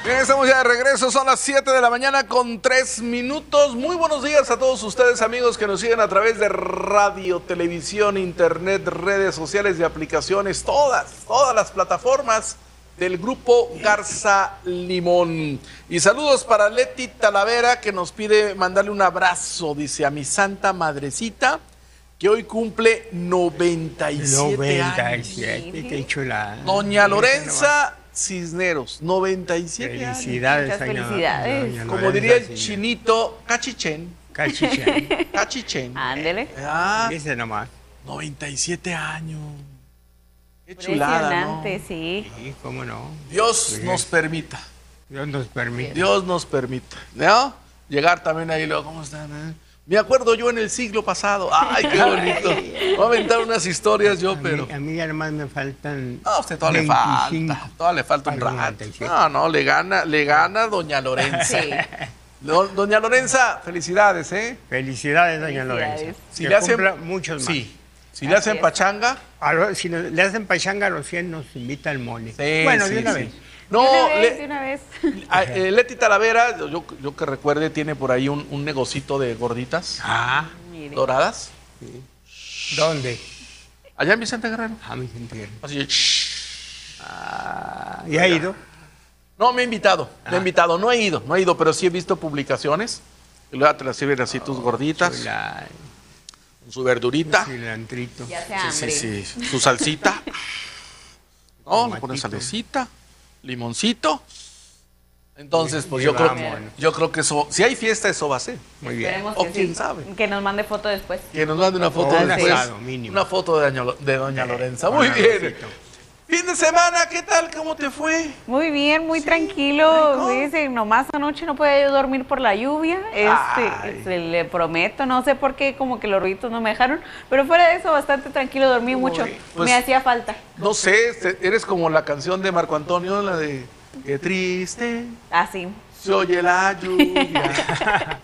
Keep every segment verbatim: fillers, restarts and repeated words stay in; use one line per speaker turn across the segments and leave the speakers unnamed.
Bien, estamos ya de regreso, son las siete de la mañana con tres minutos. Muy buenos días a todos ustedes, amigos, que nos siguen a través de radio, televisión, internet, redes sociales y aplicaciones, todas, todas las plataformas del grupo Garza Limón. Y saludos para Leti Talavera, que nos pide mandarle un abrazo, dice, a mi santa madrecita, que hoy cumple noventa y siete años.
Qué chula.
Doña Lorenza Cisneros, noventa y siete
felicidades,
años.
Muchas
felicidades.
Doña
Como
Lorenza
diría el
Cisneros.
chinito, cachichén.
Cachichén.
Cachichén.
Ándele.
Ah,
Dice nomás.
noventa y siete años. Qué chulada, ¿no?
Impresionante, sí.
Sí, cómo no.
Dios
Bien.
nos permita.
Dios nos permite.
Dios nos permita. ¿No? Llegar también ahí, luego, ¿cómo están? eh? Me acuerdo yo en el siglo pasado. Ay, qué bonito. Voy a aventar unas historias yo,
A mí-
pero...
A mí además me faltan.
No, a usted todavía le
veinticinco.
falta. Todavía le falta un
Para
rato.
noventa y siete.
No, no, le gana, le gana doña Lorenza.
Sí.
Do- Doña Lorenza, felicidades, ¿eh?
Felicidades, doña
Felicidades.
Lorenza.
Si
Que
le hacen-
cumpla muchos más.
Sí. Si le hacen
Así es.
pachanga,
A lo- si nos- le hacen pachanga a los cien, nos invita al mole.
sí,
bueno,
sí,
de una
sí.
vez.
No,
de una vez,
le-
de una vez.
a- eh, Leti Talavera, yo, yo que recuerde, tiene por ahí un, un negocito de gorditas
Ah,
Mire.
doradas.
¿dónde?
Allá en Vicente Guerrero.
Ah, mi gente.
Así de, shh.
Ah, ¿y ha ido?
No, me ha invitado, me ha
Ah.
invitado. No he ido, no he ido, pero sí he visto publicaciones. Y luego te las sirven así tus gorditas,
Chula,
con su verdurita.
cilantrito.
Ya se
Sí,
hambre.
sí, sí. Su salsita. No, le pones
Tomatito.
salecita, limoncito. Entonces, pues
Y
yo creo,
vamos.
yo creo que eso, si hay fiesta, eso va a ser.
Muy bien.
Esperemos
O
que
quién
sí.
sabe.
Que nos mande foto después.
Que nos mande una foto
O un
después.
asado, mínimo.
Una foto de, doña Lo- de doña Lorenza.
con
Muy bien.
arrocito.
Fin de semana, ¿qué tal? ¿Cómo te fue?
Muy bien, muy tranquilo.
rico.
Fíjese, nomás anoche no podía yo dormir por la lluvia.
Ay.
Este, este, le prometo, no sé por qué, como que los ruiditos no me dejaron. Pero fuera de eso, bastante tranquilo, dormí mucho.
pues-
me hacía falta.
No sé, este, eres como la canción de Marco Antonio, la de Qué triste
Así.
se oye la lluvia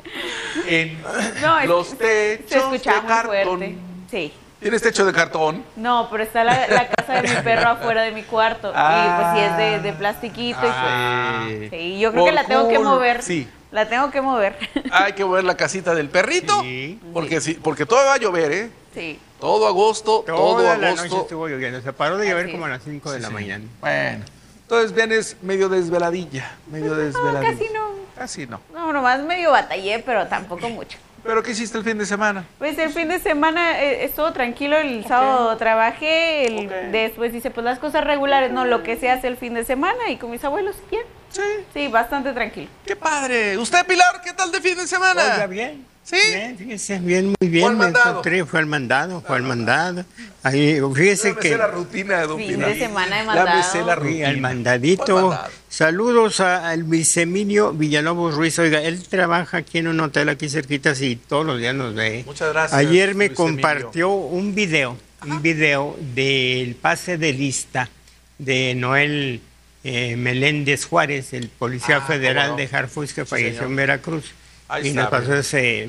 en
No, es-
los
Se
techos de
escuchaba muy
cartón.
fuerte. Sí.
¿Tienes techo de cartón?
No, pero está la, la casa de mi perro afuera de mi cuarto.
Ah.
Y pues sí es de, de plastiquito. y
Ah.
pues, sí, yo creo
Por
que la tengo que
cool.
mover.
Sí.
La tengo que mover.
Hay que ver la casita del perrito.
Sí.
Porque sí, porque todo va a llover, ¿eh?
Sí.
Todo agosto, todo
Toda la noche
agosto.
estuvo lloviendo. Se paró de llover
Así
como a
es.
las cinco de la mañana.
Bueno, entonces vienes medio desveladilla, medio
No,
desveladilla.
casi no.
Casi no.
No, nomás medio batallé, pero tampoco mucho.
¿Pero qué hiciste el fin de semana?
Pues el fin de semana eh, estuvo tranquilo, el sábado trabajé, el,
Ok.
después hice pues las cosas regulares, no lo que se hace el fin de semana y con mis abuelos, bien.
Sí.
Sí, bastante tranquilo.
¡Qué padre! ¿Usted, Pilar, qué tal de fin de semana?
Oiga, bien.
¿Sí?
Bien, fíjese, bien, muy bien.
¿Fue al
me
mandado?
encontré, fue al mandado, fue al mandado. Ahí, fíjese
Ya me
que...
sé la rutina de Don
Fin
Pilar.
de semana de
Ya me
mandado.
sé la
Sí,
rutina.
al
¿Cuál
mandadito.
mandado?
Saludos a- al Viceminio Villalobos Ruiz. Oiga, él trabaja aquí en un hotel aquí cerquita y todos los días nos ve.
Muchas gracias,
Ayer me
Luis
compartió un video, un video del pase de lista de Noel eh, Meléndez Juárez, el policía
Ah,
federal
cómo no.
de Jarfus que
Sí,
falleció
señor.
en Veracruz.
Ahí
y nos
sabe.
pasó ese...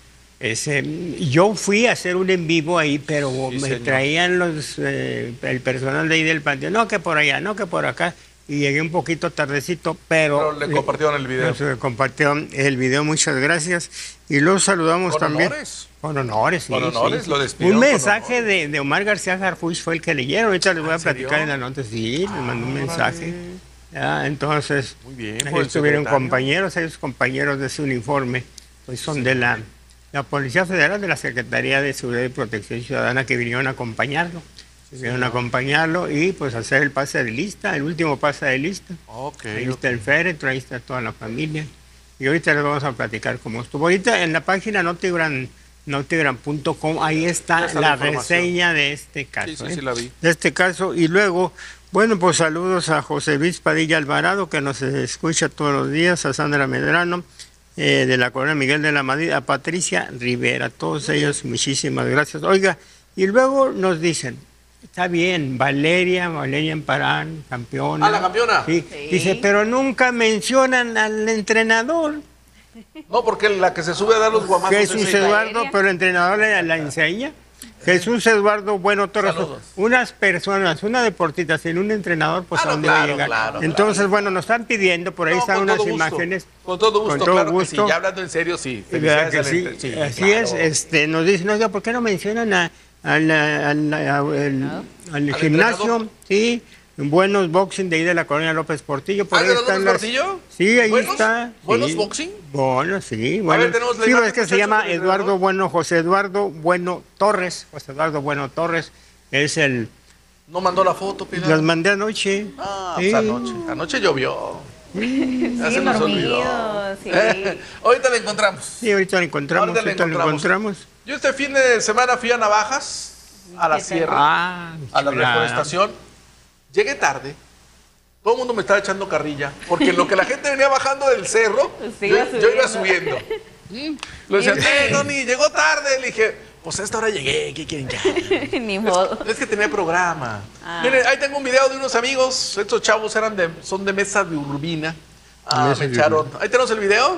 Ese, yo fui a hacer un en vivo ahí, pero
Sí,
me
señor.
traían los eh, el personal de ahí del panteón, no que por allá, no que por acá, y llegué un poquito tardecito, pero,
Pero le compartieron el video.
nos, eh, compartió el video, muchas gracias, y los saludamos
Con
también.
honores.
Con honores, sí,
Con honores,
sí.
lo despidieron
Un
con
mensaje
honores.
de, de Omar García Harfuch fue el que leyeron, ahorita les voy a
¿en serio?
platicar en la nota, sí, les mandó un mensaje. Ya, entonces,
Muy bien,
ahí
por el
estuvieron
secretario.
compañeros, ellos compañeros de ese uniforme, pues son de la, la Policía Federal, de la Secretaría de Seguridad y Protección Ciudadana, que vinieron a acompañarlo. Vinieron a acompañarlo y pues hacer el pase de lista, el último pase de lista.
Ok.
Ahí está el féretro, ahí está toda la familia. Y ahorita les vamos a platicar cómo estuvo. Ahorita en la página notigran, notigran punto com, ahí está,
Ya está
la,
la información.
reseña de este caso.
Sí, sí,
¿eh?
sí la vi.
De este caso. Y luego, bueno, pues saludos a José Luis Padilla Alvarado, que nos escucha todos los días, a Sandra Medrano, eh, de la Colonia Miguel de la Madrid, a Patricia Rivera, todos ellos, muchísimas gracias. Oiga, y luego nos dicen, está bien, Valeria, Valeria Amparán, campeona.
Ah, la campeona.
Sí.
Sí.
Dice, pero nunca mencionan al entrenador,
No, porque la que se sube a dar los guamazos
Jesús
es ella.
Eduardo,
Valeria.
pero el entrenador la, la enseña. Jesús Eduardo Bueno Torres.
Saludos.
Unas personas, una deportista sin un entrenador, pues
Ah,
a
no,
dónde
claro,
va a llegar.
claro,
Entonces,
claro.
bueno, nos están pidiendo, por ahí
No,
están
con
unas
todo gusto.
imágenes.
Con todo gusto,
Con todo
claro
gusto.
que sí. Ya hablando en serio, sí.
¿Verdad que
Felicidades
sí?
al-
Así
claro.
es, este, nos dicen, oiga, ¿por qué no mencionan a, a la- a la- a- el- al
¿Al
gimnasio?
entrenador?
Sí, buenos boxing de ahí de la colonia López Portillo. Por
¿Ah,
ahí
de los
están
López
las-
Portillo?
Sí, ahí
¿Buenos?
está.
¿Buenos
sí.
boxing?
Bueno, sí. Bueno.
ver, tenemos la
sí,
imagen,
es que se
muchachos,
llama
del
Eduardo
entrenador.
Bueno, José Eduardo Bueno Torres. José Eduardo Bueno Torres es el...
No mandó la foto, Pilar.
Las mandé anoche.
Ah,
Sí.
pues anoche. Anoche llovió. Ya se
Siguen
nos
dormidos,
olvidó.
sí.
Ahorita la encontramos.
Sí, ahorita lo encontramos.
Ahorita la
Ahorita lo
encontramos.
encontramos.
Yo este fin de semana fui a Navajas, a la
¿Qué tal?
sierra,
Ah,
a la
chulada.
reforestación. Llegué tarde. Todo el mundo me estaba echando carrilla. Porque en lo que la gente venía bajando del cerro,
Usted
yo,
iba
yo iba
subiendo.
subiendo. Mm. Lo decía, eh, Tony, llegó tarde. Le dije, pues a esta hora llegué, ¿qué quieren ya?
Ni modo.
Es que tenía programa.
Ah.
Miren, ahí tengo un video de unos amigos. Estos chavos eran de, son de mesa de urbina. Ah,
Mesa
me
de
echaron. Ahí tenemos el video.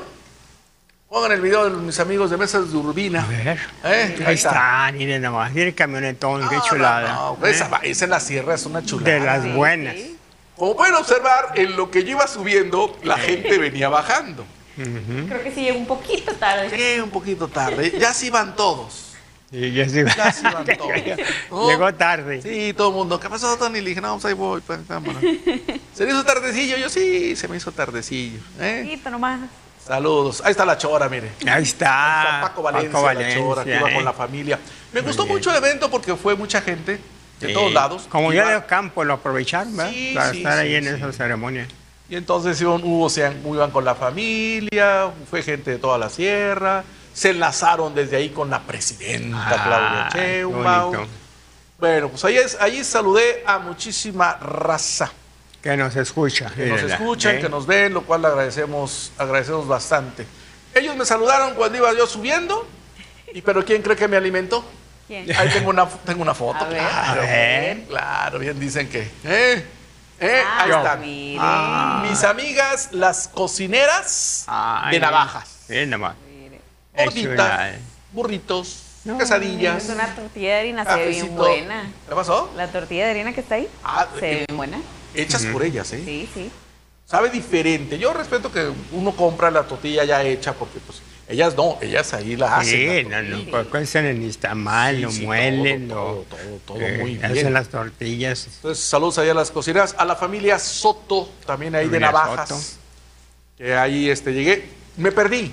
Pongan el video de mis amigos de mesas de urbina.
A ver.
¿Eh?
Ahí está, miren nomás, miren el camionetón, qué
No,
chulada.
no, no,
¿eh?
esa, esa en la sierra es una chulada.
De las
Sí,
buenas.
sí.
Como pueden observar, en lo que yo iba subiendo, la gente venía bajando.
Creo que sí llegó un poquito tarde.
Sí, un poquito tarde. Ya se iban todos.
Y ya se
Ya se iban todos. ¿No?
Llegó tarde.
Sí, todo el mundo. ¿Qué pasó, Tony? Le dije, no, pues ahí voy, pues, vámonos. ¿Se le hizo tardecillo? Yo sí, se me hizo tardecillo. ¿eh?
Poquito nomás.
Saludos. Ahí está la chora, mire.
Ahí está.
Paco Valencia, la chora, que iba
eh.
con la familia. Me gustó
bien.
mucho el evento porque fue mucha gente de
Sí.
todos lados.
Como
Iba-
ya de campo lo aprovecharon, ¿verdad?
Sí,
Para
sí,
estar ahí
sí,
en
sí.
esa ceremonia.
Y entonces iban, hubo, se iban con la familia, fue gente de toda la sierra, se enlazaron desde ahí con la presidenta Claudia
Ah, qué
Sheinbaum.
bonito.
Bueno, pues ahí, es, ahí saludé a muchísima raza
Que nos escucha.
que nos
mírenla,
escuchan,
¿eh?
que nos ven, lo cual le agradecemos, agradecemos bastante. Ellos me saludaron cuando iba yo subiendo, y pero ¿quién cree que me alimentó?
¿Quién?
Ahí tengo una, tengo una foto,
A ver.
claro,
A ver.
claro, bien dicen que, ¿eh? ¿Eh?
Ah,
Ahí están.
mire.
Ah.
Mis amigas, las cocineras
Ay,
de navajas.
Miren nomás.
Mire.
Qué
Gorditas,
chulada.
burritos,
No,
quesadillas.
Es una tortilla de harina, se ve bien
cafecito.
buena.
¿Qué pasó?
La tortilla de harina que está ahí,
Ah,
se ve
eh,
bien buena.
Hechas por ellas, ¿eh?
Sí, sí.
Sabe diferente. Yo respeto que uno compra la tortilla ya hecha porque pues ellas no, ellas ahí la hacen.
Sí,
la
no, no,
tortilla.
pues cuecen el nixtamal,
Sí,
lo
sí,
muelen,
todo,
lo,
todo, todo, todo
eh,
muy bien.
hacen las tortillas.
Entonces, saludos allá a las cocineras, a la familia Soto, también ahí de
Familia
Navajas.
Soto.
Que ahí este, llegué. Me perdí.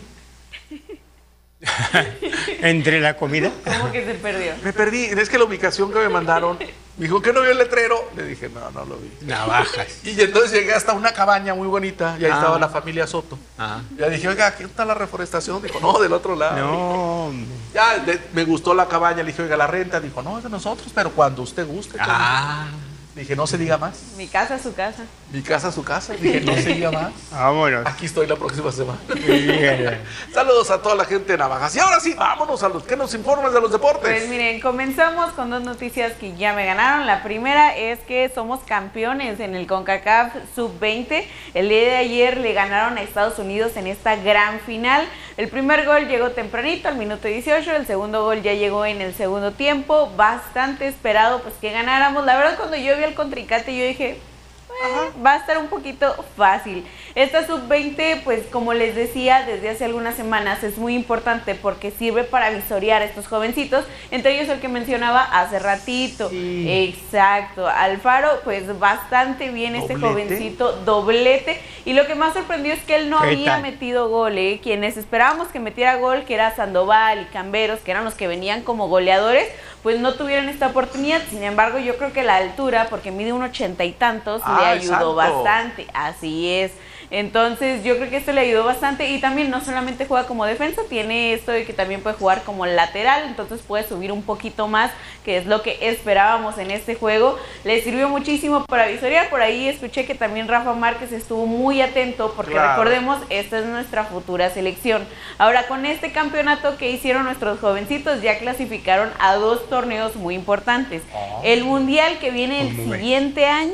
Entre la comida.
¿Cómo que se perdió?
Me perdí. Es que la ubicación que me mandaron, me dijo que no vio el letrero. Le dije, no, no lo vi.
Navajas.
Y entonces llegué hasta una cabaña muy bonita y ahí
Ah.
estaba la familia Soto.
Ah.
Ya dije, oiga, ¿aquí está la reforestación? Dijo, no, del otro lado.
No, hombre.
Ya de- me gustó la cabaña, le dije, oiga, la renta. Dijo, no, es de nosotros, pero cuando usted guste. Tony".
Ah,
Dije, no se diga más.
Mi casa, su casa.
Mi casa, su casa. Dije, no se diga más.
vámonos.
Aquí estoy la próxima semana.
Fíjate.
Saludos a toda la gente de Navajas. Y ahora sí, vámonos a los que nos informan de los deportes.
Pues miren, comenzamos con dos noticias que ya me ganaron. La primera es que somos campeones en el CONCACAF sub veinte. El día de ayer le ganaron a Estados Unidos en esta gran final. El primer gol llegó tempranito, al minuto dieciocho. El segundo gol ya llegó en el segundo tiempo. Bastante esperado pues que ganáramos. La verdad, cuando yo vi al contrincante, yo dije... Eh, va a estar un poquito fácil. Esta sub veinte, pues como les decía desde hace algunas semanas, es muy importante porque sirve para visorear a estos jovencitos, entre ellos el que mencionaba hace ratito.
Sí.
Exacto, Alfaro, pues bastante bien este
Doblete.
jovencito, doblete, y lo que más sorprendió es que él no
¿Qué
había
tal?
metido gol, ¿eh? Quienes esperábamos que metiera gol, que era Sandoval y Camberos, que eran los que venían como goleadores, pues no tuvieron esta oportunidad. Sin embargo, yo creo que la altura, porque mide un ochenta y tantos,
Ah,
le ayudó
exacto.
bastante. Así es. Entonces, yo creo que esto le ayudó bastante. Y también no solamente juega como defensa, tiene esto de que también puede jugar como lateral. Entonces puede subir un poquito más, que es lo que esperábamos en este juego. Le sirvió muchísimo para visorear. Por ahí escuché que también Rafa Márquez estuvo muy atento, porque
Claro.
recordemos, esta es nuestra futura selección. Ahora, con este campeonato que hicieron nuestros jovencitos, ya clasificaron a dos torneos muy importantes.
Oh.
El Mundial que viene el
Muy bien.
siguiente año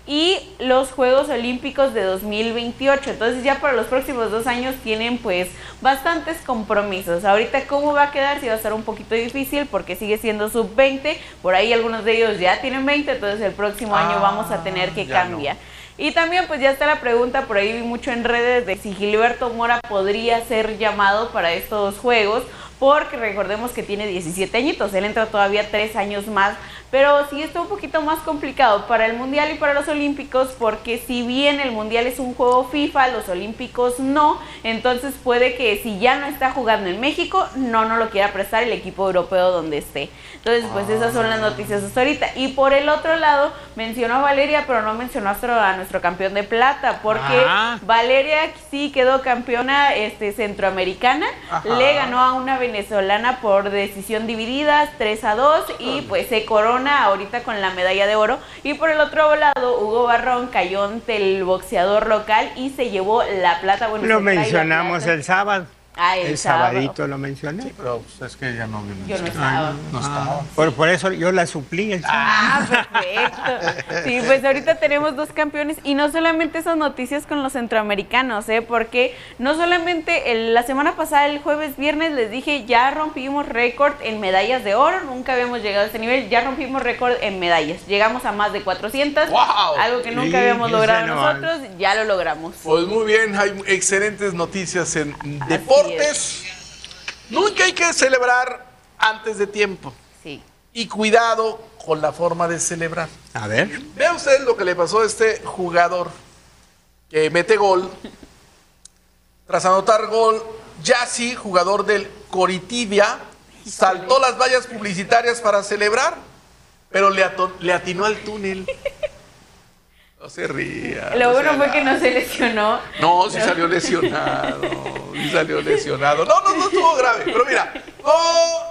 y los Juegos Olímpicos de dos mil veintiocho. Entonces ya para los próximos dos años tienen pues bastantes compromisos. Ahorita cómo va a quedar, si va a estar un poquito difícil porque sigue siendo sub veinte, por ahí algunos de ellos ya tienen veinte, entonces el próximo ah, año vamos a tener que cambiar. No. Y también pues ya está la pregunta, por ahí vi mucho en redes, de si Gilberto Mora podría ser llamado para estos juegos, porque recordemos que tiene diecisiete añitos, él entra todavía tres años más, pero sí está un poquito más complicado para el Mundial y para los Olímpicos, porque si bien el Mundial es un juego FIFA, los Olímpicos no, entonces puede que si ya no está jugando en México, no, no lo quiera prestar el equipo europeo donde esté. Entonces pues esas son las noticias hasta ahorita. Y por el otro lado, mencionó a Valeria, pero no mencionó a nuestro campeón de plata, porque ah. Valeria sí quedó campeona este, centroamericana, Ajá. le ganó a una venezolana por decisión divididas, tres a dos, y pues se corona ahorita con la medalla de oro. Y por el otro lado, Hugo Barrón cayó ante el boxeador local y se llevó la plata. Bueno,
lo mencionamos el sábado.
Ah, el,
el
sábado.
sabadito lo mencioné.
Sí, pero pues, es que ella no vino.
Yo no estaba.
Ah, no, no estaba.
Por, por eso yo la suplí el sábado.
Ah, perfecto. Sí, pues ahorita tenemos dos campeones y no solamente esas noticias con los centroamericanos, ¿eh? Porque no solamente el, la semana pasada, el jueves, viernes, les dije, ya rompimos récord en medallas de oro, nunca habíamos llegado a ese nivel, ya rompimos récord en medallas. Llegamos a más de cuatrocientas,
wow.
algo que nunca sí, habíamos logrado nosotros, ya lo logramos.
Pues muy bien, hay excelentes noticias en deporte. Nunca hay que celebrar antes de tiempo.
Sí.
Y cuidado con la forma de celebrar.
A ver.
Vean ustedes lo que le pasó a este jugador que mete gol. Tras anotar gol, Yassi, jugador del Coritiba, saltó las vallas publicitarias para celebrar, pero le, le atinó al túnel. No se ría.
Lo
no
bueno fue que no se lesionó.
No, sí salió lesionado. Sí salió lesionado. No, no, no estuvo grave. Pero mira. ¡Oh!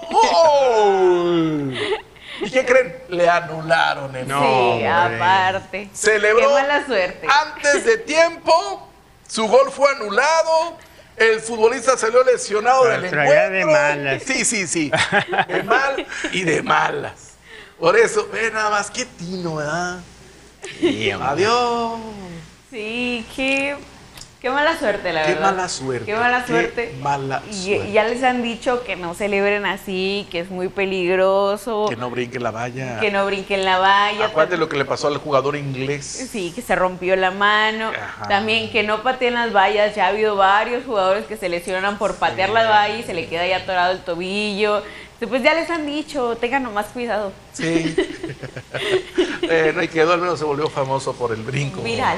¡Oh! ¿Y qué creen? Le anularon el
no, Sí, hombre. aparte.
Celebró.
Qué mala suerte.
Antes de tiempo. Su gol fue anulado. El futbolista salió lesionado
pero
del encuentro.
de malas.
Sí, sí, sí. De mal y de malas. Por eso, ve nada más, qué tino, ¿verdad?
Sí,
adiós.
Sí, qué, qué mala suerte, la
qué
verdad.
Qué mala suerte.
Qué mala suerte.
Qué mala
y,
suerte.
Y ya les han dicho que no celebren así, que es muy peligroso.
Que no brinquen la valla.
Que no brinquen la valla.
Acuérdate lo que le pasó al jugador inglés.
Sí, que se rompió la mano.
Ajá.
También que no pateen las vallas. Ya ha habido varios jugadores que se lesionan por patear sí. la valla y se le queda ya atorado el tobillo. Pues ya les han dicho, tengan nomás cuidado.
Sí. eh, no, y quedó, al menos se volvió famoso por el brinco.
Viral.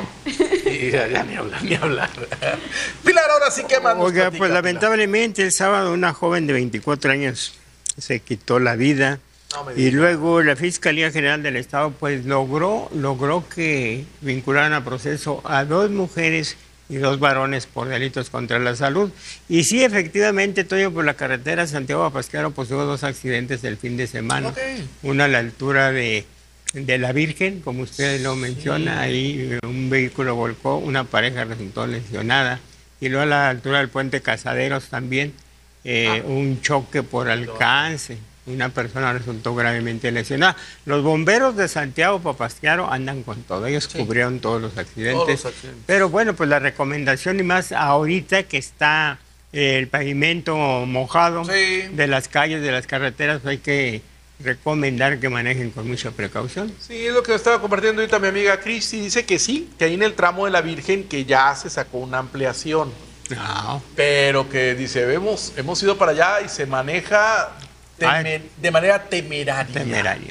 Y ya, ya ni hablar, ni hablar. Pilar, ahora sí que más nos
Oiga,
platica,
pues
Pilar.
lamentablemente el sábado una joven de veinticuatro años se quitó la vida.
No
y luego la Fiscalía General del Estado pues logró, logró que vincularan a proceso a dos mujeres y dos varones por delitos contra la salud. Y sí, efectivamente, Toño, por la carretera Santiago-Apasquero, pues hubo dos accidentes el fin de semana.
Okay.
Una a la altura de, de la Virgen, como usted lo menciona, sí. ahí un vehículo volcó, una pareja resultó lesionada. Y luego a la altura del puente Casaderos también, eh, ah. un choque por alcance. Una persona resultó gravemente lesionada. Los bomberos de Santiago Papasquiaro andan con todo. Ellos sí. cubrieron todos los accidentes.
Todos los accidentes.
Pero bueno, pues la recomendación, y más ahorita que está eh, el pavimento mojado
sí.
de las calles, de las carreteras, hay que recomendar que manejen con mucha precaución.
Sí, es lo que estaba compartiendo ahorita mi amiga Cristi. Dice que sí, que ahí en el tramo de la Virgen que ya se sacó una ampliación.
No.
Pero que dice, hemos, hemos ido para allá y se maneja... Temer, de manera temeraria.
Temeraria.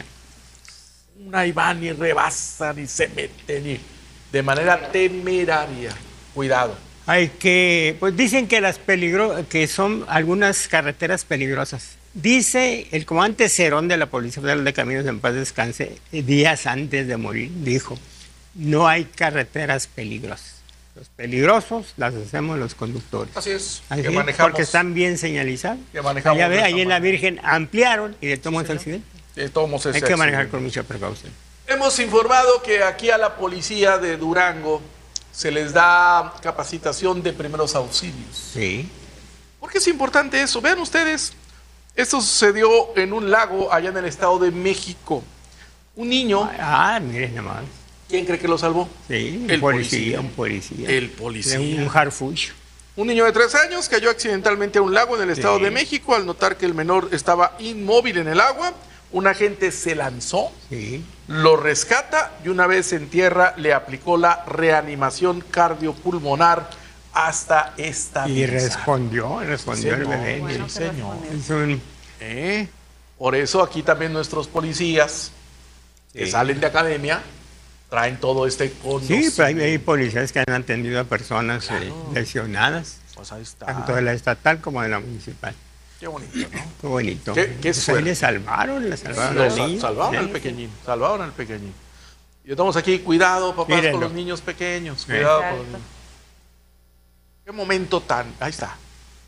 Una y van y rebasan y se meten y de manera temeraria. Cuidado.
Hay que, pues dicen que las peligro, que son algunas carreteras peligrosas. Dice el comandante Cerón de la Policía Federal de Caminos, en paz descanse, días antes de morir, dijo, no hay carreteras peligrosas. Los peligrosos las hacemos los conductores.
Así es.
Así
que
es,
manejamos,
porque están bien señalizados.
Que manejamos.
Allá ve, ahí en la Virgen ampliaron y de todos modos accidente.
De todos modos
Hay que manejar con mucha precaución.
Hemos informado que aquí a la policía de Durango se les da capacitación de primeros auxilios.
Sí.
¿Por qué es importante eso? Vean ustedes, esto sucedió en un lago allá en el Estado de México. Un niño...
Ah, miren nada más.
¿Quién cree que lo salvó?
Sí, un
El
policía,
policía.
un policía.
El policía.
Un, un harfucho.
Un niño de tres años cayó accidentalmente a un lago en el Estado
Sí.
de México. Al notar que el menor estaba inmóvil en el agua, un agente se lanzó,
Sí.
lo rescata y una vez en tierra le aplicó la reanimación cardiopulmonar hasta esta
Y respondió, respondió el
señor.
bebé.
Bueno,
Sí,
que
señor.
respondió.
Es un...
¿Eh? Por eso aquí también nuestros policías que
Sí.
salen de academia traen todo este
Sí,
conocimiento.
pero hay, hay policías que han atendido a personas eh, lesionadas,
Pues ahí está.
tanto de la estatal como de la municipal.
Qué bonito, ¿no?
Qué bonito.
Qué- qué
Pues ahí
suerte.
le salvaron, le salvaron
Lo
al
sa-
niño.
salvaron
Sí.
al pequeñín, salvaron al pequeñín. Y estamos aquí, cuidado, papás,
Mírenlo.
con los niños pequeños, cuidado con los
Exacto.
niños. Qué momento tan, ahí está,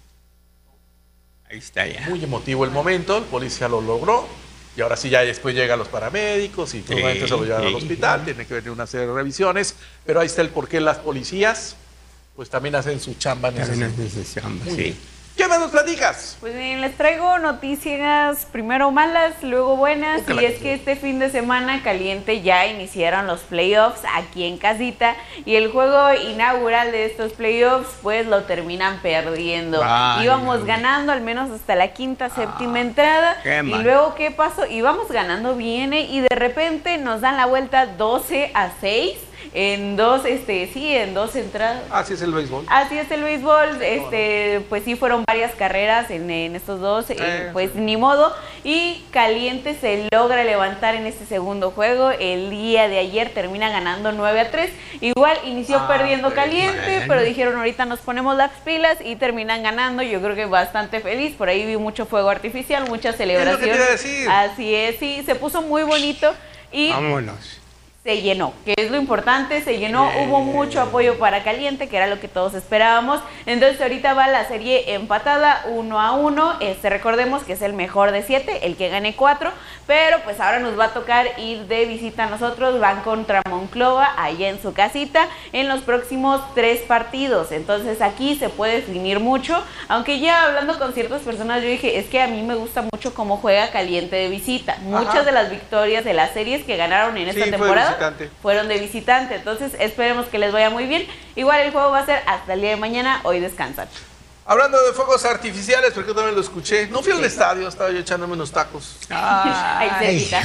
Ahí está ya.
muy emotivo el momento, el policía lo logró, y ahora sí ya después llegan los paramédicos y todo
Sí,
se lo llevan al
sí.
hospital, tiene que venir una serie de revisiones, pero ahí está el por qué las policías, pues también hacen su chamba en ese
También es
sentido.
decisión,
Muy
sí.
bien. ¿Qué más nos platicas?
Pues bien, les traigo noticias primero malas, luego buenas,
Ojalá
y
que
es que este fin de semana caliente ya iniciaron los playoffs aquí en casita y el juego inaugural de estos playoffs pues lo terminan perdiendo.
Vaya.
Íbamos ganando al menos hasta la quinta, séptima entrada
qué
y
mal.
luego ¿qué pasó? Íbamos ganando bien ¿eh? Y de repente nos dan la vuelta doce a seis en dos, este, sí, en dos entradas.
Así es el béisbol.
Así es el béisbol, este, pues sí fueron varias carreras en, en estos dos, eh,
Eh,
pues ni modo, y Caliente se logra levantar en este segundo juego, el día de ayer termina ganando nueve a tres, igual inició
Ah,
perdiendo
pero
Caliente,
bueno.
pero dijeron ahorita nos ponemos las pilas y terminan ganando, yo creo que bastante feliz, por ahí vi mucho fuego artificial, mucha celebración.
te iba a decir.
Así es, sí, se puso muy bonito y
Vámonos.
se llenó, que es lo importante, se llenó,
Bien.
hubo mucho apoyo para Caliente, que era lo que todos esperábamos, entonces ahorita va la serie empatada uno a uno, este, recordemos que es el mejor de siete, el que gane cuatro, pero pues ahora nos va a tocar ir de visita a nosotros, van contra Monclova, allá en su casita, en los próximos tres partidos, entonces aquí se puede definir mucho, aunque ya hablando con ciertas personas yo dije, es que a mí me gusta mucho cómo juega Caliente de visita, muchas
Ajá.
de las victorias de las series que ganaron en esta
Sí, fue
temporada
visitante.
fueron de visitante, entonces esperemos que les vaya muy bien. Igual el juego va a ser hasta el día de mañana, hoy descansan.
Hablando de fuegos artificiales, porque yo también lo escuché, no fui al estadio, estaba yo echándome unos tacos.
Ahí cerquita.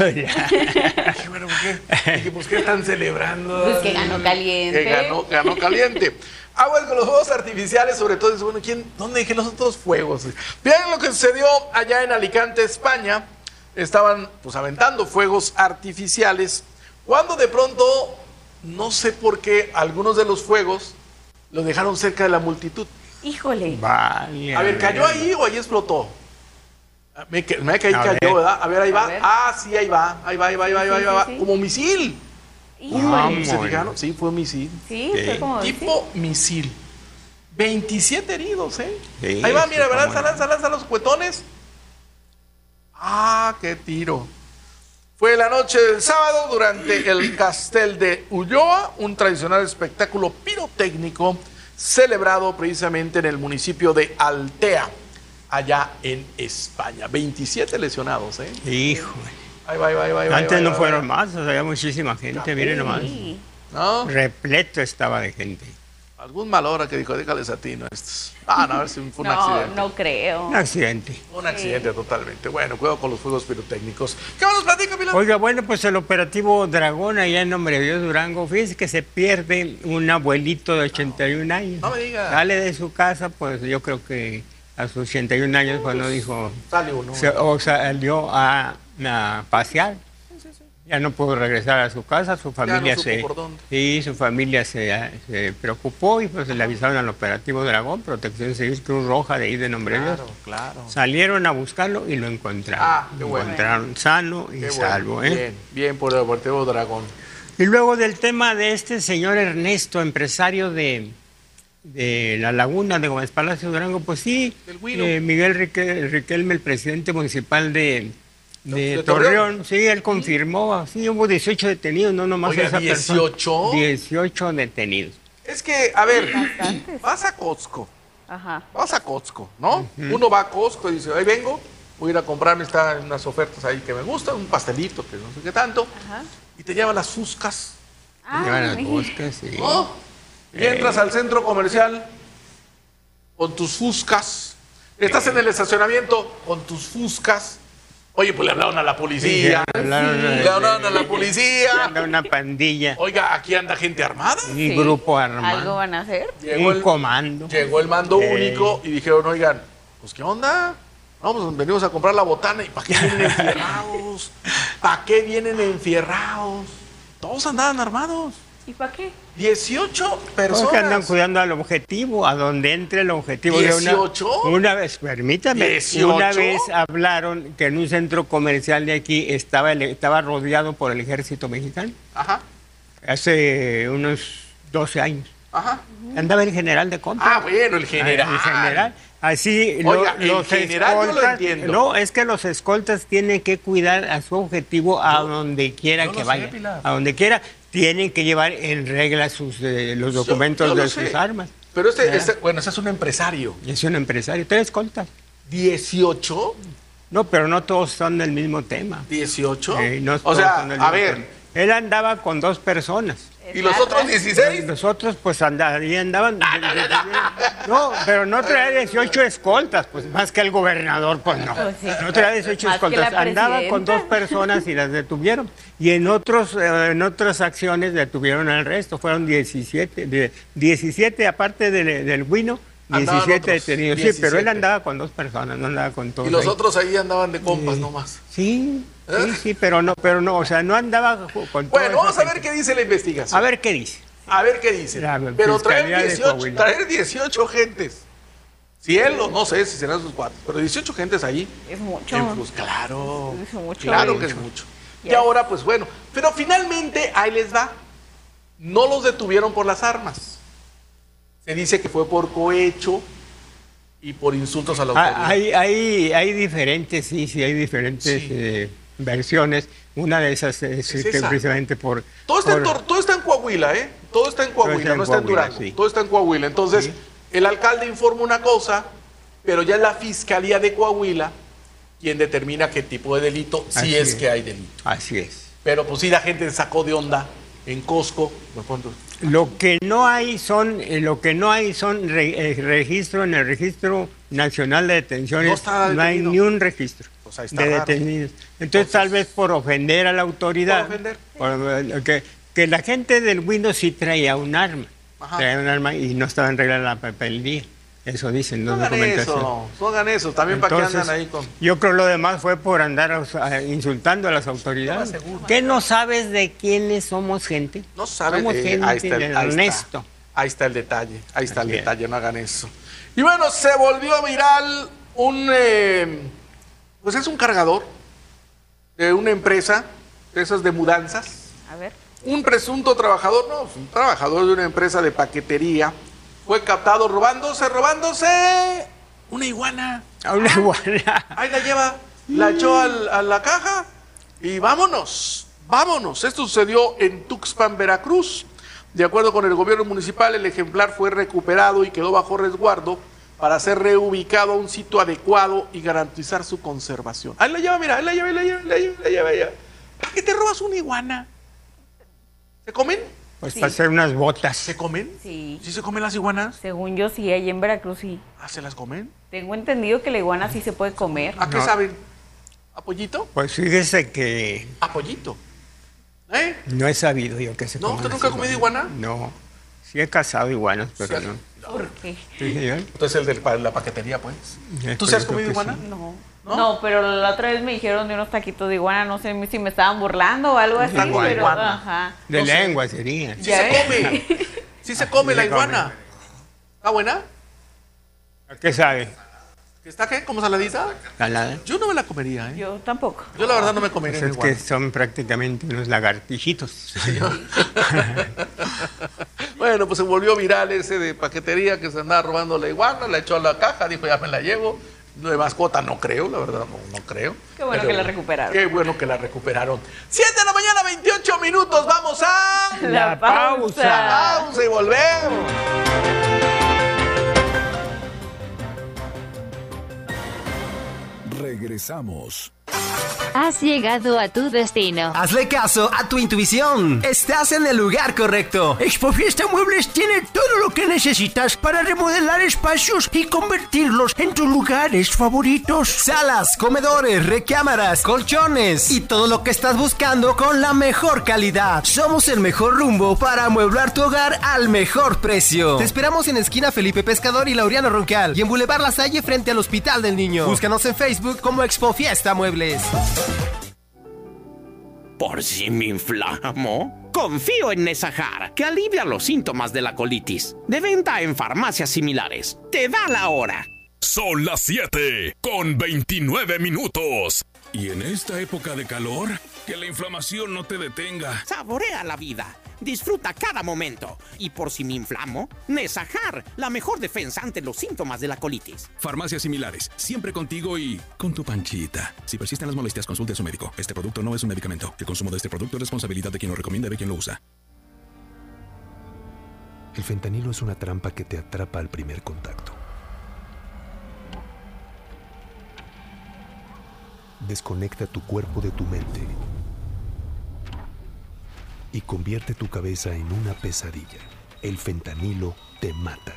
Dije, bueno, ¿por qué? Dije, pues, ¿qué están celebrando?
Pues que ganó Caliente.
Que ganó, ganó Caliente. Aguas con los fuegos artificiales, sobre todo, dice, bueno, ¿quién, ¿dónde dejé los otros fuegos? Vean lo que sucedió allá en Alicante, España. Estaban, pues, aventando fuegos artificiales, cuando de pronto, no sé por qué, algunos de los fuegos los dejaron cerca de la multitud.
Híjole.
Vale,
A ver, ¿cayó ahí o ahí explotó? Ah, Me, que- me que ahí
A
cayó,
ver.
¿verdad? A ver, ahí
A
va.
ver.
Ah, sí, ahí va. Ahí va, ahí va, ahí va, ahí va, ahí va.
Sí, sí, sí.
Como misil.
Híjole.
Vamos.
¿Se fijaron? Sí, fue misil.
Sí,
Sí.
fue como decir.
Tipo misil. veintisiete heridos, ¿eh?
Sí,
ahí va,
sí,
mira,
cómo
lanza,
no.
lanza, lanza los cuetones. Ah, qué tiro. Fue la noche del sábado durante el Castel de Ulloa, un tradicional espectáculo pirotécnico celebrado precisamente en el municipio de Altea, allá en España. veintisiete lesionados, ¿eh?
Híjole.
Ahí va, ahí va, ahí va, ahí va,
Antes
ahí va,
no
ahí va.
fueron más, o sea, había muchísima gente, miren nomás.
Sí.
¿No?
Repleto estaba de gente.
Algún mal hora que dijo, déjales a ti, ¿no? Estos. Ah, no, a ver si fue un
No,
accidente.
no creo.
Un accidente.
Un accidente totalmente. Bueno, cuidado con los fuegos pirotécnicos. ¿Qué más nos platica, Pilar?
Oiga, bueno, pues el operativo Dragón allá en Nombre de Dios Durango, fíjese que se pierde un abuelito de ochenta y un años.
No me diga.
Sale de su casa, pues yo creo que a sus ochenta y un años cuando dijo,
Sale uno.
se- o salió a, a pasear. Ya no pudo regresar a su casa, su familia
supo
se
por dónde.
sí, su familia se, se preocupó y pues le avisaron al operativo Dragón, Protección Civil Cruz Roja de ahí de Nombre de Dios.
Claro, claro.
Salieron a buscarlo y lo encontraron.
Ah, qué
lo
bueno.
encontraron sano y
Qué bueno.
salvo, ¿eh?
Bien, bien por el Deportivo Dragón.
Y luego del tema de este señor Ernesto, empresario de, de La Laguna, de Gómez Palacio Durango, pues sí,
Del Huilo.
eh, Miguel Rique- Riquelme, el presidente municipal de, de,
¿De
Torreón,
Torreón?
sí, él confirmó, sí, hubo dieciocho detenidos, no nomás
Oiga,
esa persona.
¿dieciocho?
dieciocho detenidos.
Es que, a ver,
Bastantes.
vas a Costco,
Ajá.
vas a Costco, ¿no? Uno va a Costco y dice, ahí vengo, voy a ir a comprarme, están unas ofertas ahí que me gustan, un pastelito, que no sé qué tanto,
Ajá.
y te lleva las fuscas
Ah,
Llevan al
sí.
bosque, sí.
¿No? Y entras al centro comercial con tus fuscas. Estás en el estacionamiento con tus fuscas. Oye, pues le hablaron a la policía.
Sí, hablaron
Le
de-
hablaron a la policía.
Anda una pandilla,
Oiga, aquí anda gente armada.
un
Sí.
grupo
¿Algo
armado,
van a hacer?
Llegó
un
el,
comando.
llegó el mando
Eh.
único y dijeron, oigan, pues ¿qué onda? Vamos, venimos a comprar la botana. ¿Y para qué vienen enfierrados? ¿Para qué vienen enfierrados? Todos andaban armados.
¿Y para qué?
dieciocho
Todos que andan
personas.
cuidando al objetivo, a donde entre el objetivo. De una-
¿dieciocho?
Una, vez, permítame,
¿dieciocho?
una vez hablaron que en un centro comercial de aquí estaba, el- estaba rodeado por el ejército mexicano,
Ajá,
hace unos doce años.
ajá.
Andaba el general de compra.
Ah, bueno, el general.
El general. Así
Oiga,
lo-
el
los
general yo lo
escoltas,
entiendo.
no, es que los escoltas tienen que cuidar a su objetivo a donde quiera
yo lo
que
sé,
vaya,
Pilar.
a donde quiera, tienen que llevar en regla sus eh, los
Yo-
documentos
yo lo
de
sé.
sus armas.
Pero este,
¿Verdad?
este, bueno, ese es un empresario.
Es un empresario, tres escoltas.
¿dieciocho?
No, pero no todos son del mismo tema.
¿dieciocho?
Eh, no
o
todos
sea,
son del
a
mismo
ver,
tema. Él andaba con dos personas.
¿y los otros dieciséis?
Los otros pues andaban, y andaban. No, pero no traía dieciocho escoltas, pues más que el gobernador, pues no.
Pues sí.
No traía dieciocho
Más que
escoltas.
la
Andaba con dos
presidenta.
personas y las detuvieron. Y en otros, eh, en otras acciones detuvieron al resto. Fueron diecisiete, de- diecisiete aparte del, del Huino,
Andaban
diecisiete
otros,
detenidos. Sí, pero él
diecisiete.
andaba con dos personas, no andaba con todos.
Y los
ahí.
otros ahí andaban de compas nomás.
Sí,
¿Eh?
sí, sí, pero no, pero no, o sea, no andaba ju- con toda
Bueno,
esa
vamos a ver
gente.
qué dice la investigación.
A ver qué dice.
A ver qué dice.
La
Pero
Fiscalía
traer
de
dieciocho,
Coahuila.
traer dieciocho gentes. Si él, o no sé si serán sus cuatro, pero dieciocho gentes ahí.
Es mucho.
en Fus- claro.
Es mucho.
Claro que
Mucho.
es mucho. Y
Ya.
ahora, pues bueno. Pero finalmente, ahí les va. No los detuvieron por las armas. Se dice que fue por cohecho y por insultos a la autoridad.
Ah, Hay, hay, hay diferentes, sí, sí, hay diferentes
Sí.
eh, versiones. Una de esas es,
Es
que
esa.
precisamente por...
Todo está, en,
por-
Tor- todo está en Coahuila, ¿eh? Todo está en Coahuila,
está en
no está en
Coahuila,
Durango.
sí.
Todo está en Coahuila. Entonces,
Sí.
el alcalde informa una cosa, pero ya es la Fiscalía de Coahuila quien determina qué tipo de delito, si
Así
es,
es.
que hay delito.
Así es.
Pero pues sí, la gente sacó de onda en Costco. Me pongo-
Lo que no hay son, eh, lo que no hay son re- eh, registro en el registro nacional de detenciones.
No está
No hay
detenido.
ni un registro
Pues ahí está
de
raro.
detenidos. Entonces,
Entonces,
tal vez por ofender a la autoridad,
por ofender.
por, eh, que, que la gente del Windows sí traía un arma,
Ajá.
traía un arma y no estaba en regla la papelería. Eso dicen
No
los
hagan
documentaciones.
eso, no hagan eso. También para que andan ahí con...
Yo creo lo demás fue por andar o sea, insultando a las autoridades.
Lo más seguro.
¿Qué no sabes de quiénes somos gente?
No saben.
Somos
eh,
gente
ahí está, el-
de
ahí está.
honesto.
Ahí está el detalle. Ahí está el
Así es.
detalle. No hagan eso. Y bueno, se volvió viral un... eh, pues es un cargador de una empresa, de esas de mudanzas.
A ver.
Un presunto trabajador, no, un trabajador de una empresa de paquetería, fue captado robándose, robándose una iguana.
A una iguana.
Ahí la lleva, la echó al- a la caja y vámonos, vámonos. Esto sucedió en Tuxpan, Veracruz. De acuerdo con el gobierno municipal, el ejemplar fue recuperado y quedó bajo resguardo para ser reubicado a un sitio adecuado y garantizar su conservación. Ahí la lleva, mira, ahí la lleva, ahí la lleva, ahí la lleva, ahí la lleva, ahí la lleva. ¿Para qué te robas una iguana? ¿Se comen?
Pues
Sí.
para hacer unas botas.
¿Se comen?
Sí.
¿Sí se comen las iguanas?
Según yo, sí, ahí en Veracruz sí.
¿Ah, se las comen?
Tengo entendido que la iguana sí se puede comer.
¿A qué
No.
saben? ¿A pollito?
Pues fíjese que
¿A pollito? ¿Eh?
no he sabido yo que se
¿No?
coman
¿Usted
las
nunca ha comido iguana?
No. Sí he cazado iguanas, pero
Sí.
no.
¿Por qué?
Sí, señor.
Entonces el de pa- la paquetería, pues.
Es
¿Tú
por
sí has
eso
comido
que
iguana?
sí.
No.
¿No?
¿No? pero la otra vez me dijeron de unos taquitos de iguana, no sé si me estaban burlando o algo así,
Taco de
pero
iguana.
ajá.
De
No sé.
lengua sería.
Sí
Ya
se
ves.
come. Sí se come
Sí
la
se come.
iguana. ¿Está buena?
¿A qué sabe?
¿Está qué? ¿Como saladita?
¿Salada?
Yo no me la comería, ¿eh?
Yo tampoco.
Yo la verdad no me comería
Pues
una
es que
iguana.
son prácticamente unos lagartijitos.
Bueno, pues se volvió viral ese de paquetería que se andaba robando la iguana, la echó a la caja, dijo ya me la llevo. De mascota no creo, la verdad no, no creo.
Qué bueno
Pero
que la recuperaron.
Qué bueno que la recuperaron. siete de la mañana, veintiocho minutos, vamos a...
La pausa.
Pausa y volvemos.
Regresamos. Has llegado a tu destino.
Hazle caso a tu intuición. Estás en el lugar correcto.
Expofiesta Muebles tiene todo lo que necesitas para remodelar espacios y convertirlos en tus lugares favoritos.
Salas, comedores, recámaras, colchones y todo lo que estás buscando con la mejor calidad. Somos el mejor rumbo para amueblar tu hogar al mejor precio. Te esperamos en esquina Felipe Pescador y Laureano Roncal y en Boulevard La Salle frente al Hospital del Niño. Búscanos en Facebook como Expofiesta Muebles.
¿Por si me inflamo? Confío en Nesajar, que alivia los síntomas de la colitis. De venta en farmacias similares. Te da la hora.
Son las siete con veintinueve minutos. Y en esta época de calor, que la inflamación no te detenga.
Saborea la vida. Disfruta cada momento. Y por si me inflamo, Nesajar, la mejor defensa ante los síntomas de la colitis.
Farmacias similares, siempre contigo y con tu panchita. Si persisten las molestias, consulte a su médico. Este producto no es un medicamento. El consumo de este producto es responsabilidad de quien lo recomienda y de quien lo usa.
El fentanilo es una trampa que te atrapa al primer contacto. Desconecta tu cuerpo de tu mente y convierte tu cabeza en una pesadilla. El fentanilo te mata.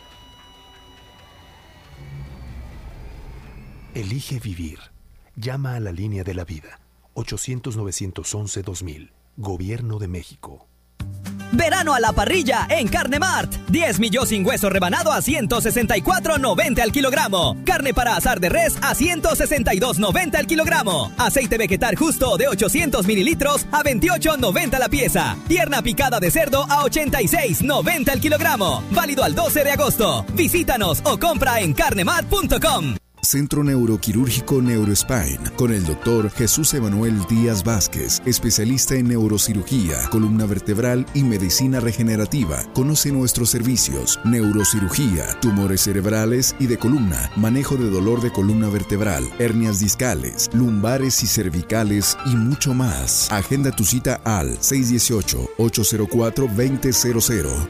Elige vivir. Llama a la línea de la vida. ochocientos, novecientos once, dos mil. Gobierno de México.
Verano a la parrilla en Carne Mart. diez millos sin hueso rebanado a ciento sesenta y cuatro noventa al kilogramo. Carne para asar de res a ciento sesenta y dos noventa al kilogramo. Aceite vegetal justo de ochocientos mililitros a veintiocho noventa la pieza. Pierna picada de cerdo a ochenta y seis noventa al kilogramo. Válido al doce de agosto. Visítanos o compra en carnemart punto com.
Centro Neuroquirúrgico Neurospine, con el doctor Jesús Emanuel Díaz Vázquez, especialista en neurocirugía, columna vertebral y medicina regenerativa. Conoce nuestros servicios: neurocirugía, tumores cerebrales y de columna, manejo de dolor de columna vertebral, hernias discales, lumbares y cervicales y mucho más. Agenda tu cita al seis uno ocho, ocho cero cuatro, dos cero cero cero.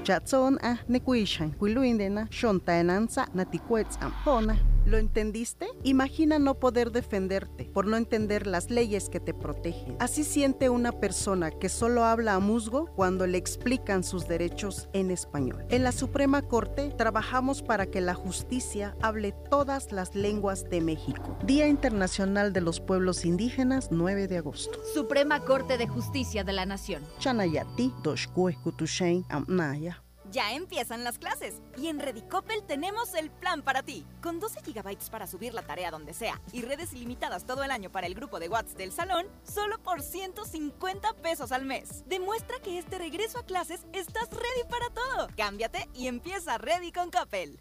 ¿Lo entendiste? Imagina no poder defenderte por no entender las leyes que te protegen. Así siente una persona que solo habla a musgo cuando le explican sus derechos en español. En la Suprema Corte trabajamos para que la justicia hable todas las lenguas de México. Día Internacional de los Pueblos Indígenas, nueve de agosto.
Suprema Corte de Justicia de la Nación.
Chanayati, Doshkue, Kutushain, Amnaya.
Ya empiezan las clases y en Redicopel tenemos el plan para ti. Con doce gigabytes para subir la tarea donde sea y redes ilimitadas todo el año para el grupo de WhatsApp del salón, solo por ciento cincuenta pesos al mes. Demuestra que este regreso a clases estás ready para todo. Cámbiate y empieza Ready con Coppel.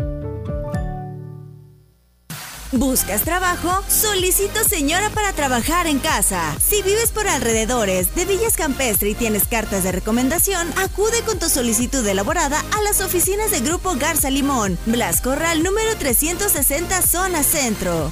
¿Buscas trabajo? Solicito señora para trabajar en casa. Si vives por alrededores de Villas Campestre y tienes cartas de recomendación, acude con tu solicitud elaborada a las oficinas de Grupo Garza Limón, Blas Corral número trescientos sesenta, zona centro.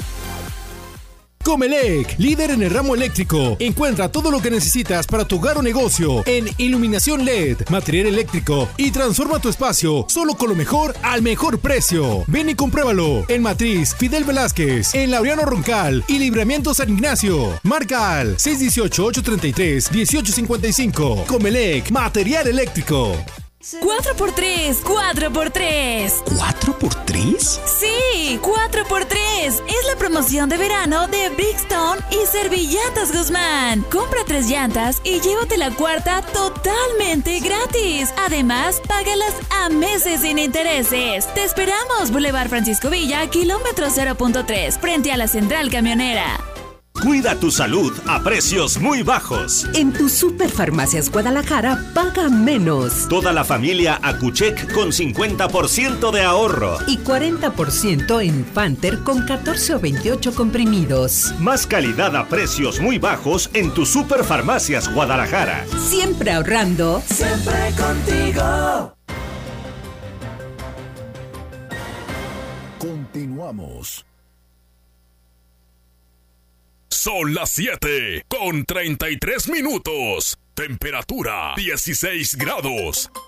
Comelec, líder en el ramo eléctrico. Encuentra todo lo que necesitas para tu hogar o negocio en iluminación L E D, material eléctrico y transforma tu espacio solo con lo mejor al mejor precio. Ven y compruébalo en Matriz Fidel Velázquez, en Laureano Roncal y Libramiento San Ignacio. Marca al seis uno ocho, ocho tres tres, uno ocho cinco cinco. Comelec, material eléctrico.
cuatro por tres, cuatro por tres.
¿cuatro por tres?
Sí, cuatro por tres. Es la promoción de verano de Bridgestone y Servilletas Guzmán. Compra tres llantas y llévate la cuarta totalmente gratis. Además, págalas a meses sin intereses. Te esperamos, Boulevard Francisco Villa, kilómetro cero punto tres, frente a la Central Camionera.
Cuida tu salud a precios muy bajos.
En tu Superfarmacias Guadalajara, paga menos.
Toda la familia Acuchec con cincuenta por ciento de ahorro.
Y cuarenta por ciento en Fanter con catorce o veintiocho comprimidos.
Más calidad a precios muy bajos en tu Superfarmacias Guadalajara.
Siempre ahorrando.
Siempre contigo.
Continuamos. Son las siete con treinta y tres minutos. Temperatura dieciséis grados.